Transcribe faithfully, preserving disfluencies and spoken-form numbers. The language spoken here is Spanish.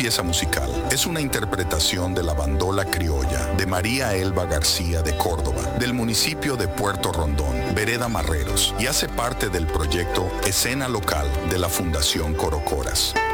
pieza musical es una interpretación de la bandola criolla de María Elba García de Córdoba, del municipio de Puerto Rondón, Vereda Marreros, y hace parte del proyecto Escena Local de la Fundación Corocoras.